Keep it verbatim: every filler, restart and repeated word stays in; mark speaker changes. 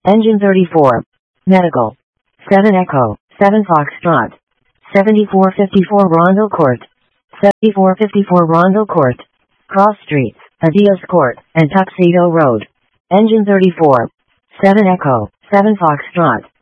Speaker 1: Engine thirty-four. Medical. seven Echo, seven Foxtrot. seventy-four fifty-four Rondo Court. seventy-four fifty-four Rondo Court. Cross Streets, Adios Court, and Tuxedo Road. Engine thirty-four. seven Echo, seven Foxtrot.